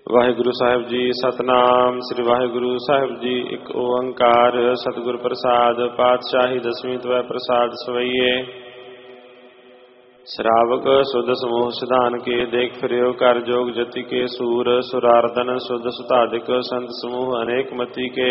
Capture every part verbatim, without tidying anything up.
ਵਾਹਿਗੁਰੂ ਸਾਹਿਬ ਜੀ। ਸਤਨਾਮ ਸ੍ਰੀ ਵਾਹਿਗੁਰੂ ਸਾਹਿਬ ਜੀ। ਇੱਕ ਓੰਕਾਰ ਸਤਿਗੁਰ ਪ੍ਰਸਾਦ। ਪਾਤਸ਼ਾਹੀ ਦਸਵੀਂ ਤਵੈ ਪ੍ਰਸਾਦ ਸਵਈਏ। ਸ਼ਰਾਵਕ ਸੁਧ ਸਮੂਹ ਸਿਧਾਨ ਕੇ ਦੇਖ ਫਿਰਿਓ ਕਰ ਜੋਗ ਜਤੀ ਕੇ ਸੂਰ ਸੁਰਾਰਦਨ ਸੁਧ ਸੁਧਾਦਿਕ ਸੰਤ ਸਮੂਹ ਅਨੇਕ ਮਤੀ ਕੇ।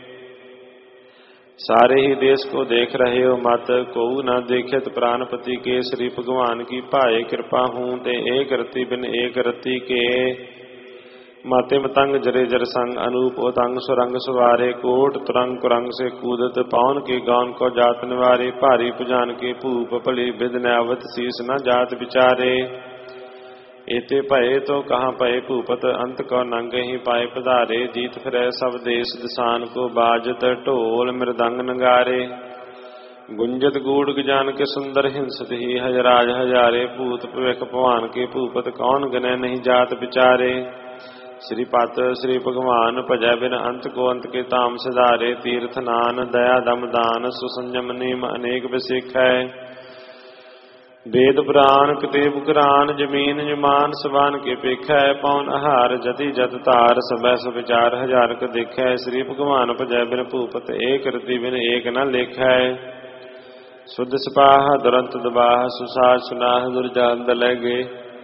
सारे ही देश को देख रहे हो मत को न देखत प्राणपति के। श्री भगवान की भाए कृपा हूँ ते एक रति बिन एक रति के। माते मतंग जरे जर संग अनूप उतंग सुरंग सवारे। कोट तुरंग कुरंग से कूदत पावन के गान को जात निवारे। भारी पुजान के भूप भली बिद नवत शीस न जात विचारे। एते भये तो कहाँ पए भूपत अंत को नंग ही पाए पधारे। जीत फिरै सब देश दिसान को बाजत ढोल मृदंग नगारे। गुंजत गूढ़ गजान के सुंदर हिंसत ही हजराज हजारे। भूत भविख भवान के भूपत कौन गने नहीं जात विचारे। श्रीपत श्री भगवान भजै बिन अंत को अंत के ताम सिधारे। तीर्थ नान दया दम दान सुसंजम नेम अनेक विसिख है। वेद पुराण कितेब कुरान जमीन जमान सबान के पेखै। पौन आहार जति जत तार सबै सब विचार हजार क देखै। श्री भगवान भजै बिन भूपत एक रति बिन एक न लेखै। शुद्ध सिपाह दुरंत दबाह सुसाज सुनाह दुर्जान दलै गे।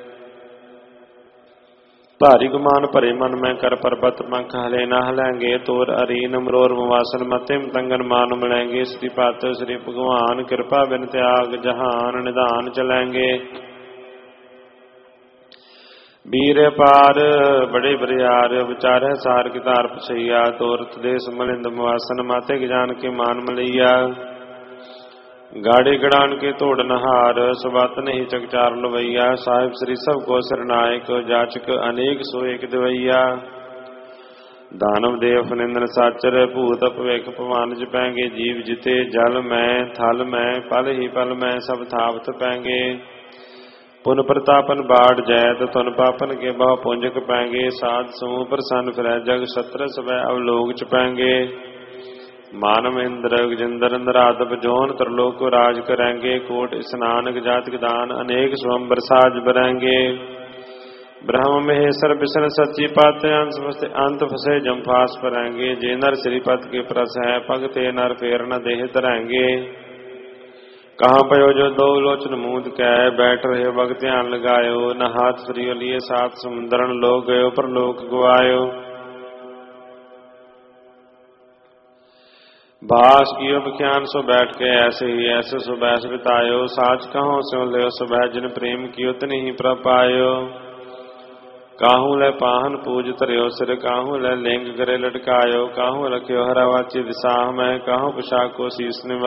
भारी गुमान भरे मन में कर पर्वत पंख हले न हलेंगे। तोर अरीन मरोर मवासन मते मतंगन मान मिलेंगे। श्रीपत श्री भगवान कृपा बिन त्याग जहान निधान चलेंगे। वीर पार बड़े बरियार विचार सार की तार पछैया। तोरत देश मलिंद मवासन माते जान के मान मलैया। गाड़े गड़ान के तोड़ नहार सुबत नहीं चकचार लवैया। साहिब श्री सब को सरनायक जाचक अनेक सो एक दिवैया। दानव देव निंदन साचर भूत भविख भवान जपैंगे। जीव जिते जल में थल में पल ही पल में सब थावत पैंगे। पुन प्रतापन बाढ़ जैत तुन पापन के बहु पुंजक पैंगे। साध समूह प्रसन्न फिरै जग सत्र सवै अवलोक चपैंगे। मानव इंद्र गजेंद्र नराधव जोन त्रिलोक राज करेंगे। कोट स्नान जात दान अनेक स्वंबर साज बरेंगे। ब्रह्म महेश्वर विष्णु सच्ची पत अंत फसे जमफास परेंगे। जे नर श्रीपत के प्रस है भगते नर फेर न देह धरेंगे। कहाँ पयो जो दो लोचन मूद कै बैठ रहे भग ध्यान लगायो। न हाथ फ्रियो लिए सात समुद्रन लो गयो पर लोक गवायो। बास कियो बख्यान सो बैठ के ऐसे ही ऐसे सो बैस बितायो। साच कहो सो ले सुबह जिन प्रेम कियो तनि ही प्रभ पायो। काहू ले पाहन पूज तरियो सिर काहू ले लिंग करे लटकायो। काहू रखियो हरावाची दिशा में काहू पोशाक को शीस निवा।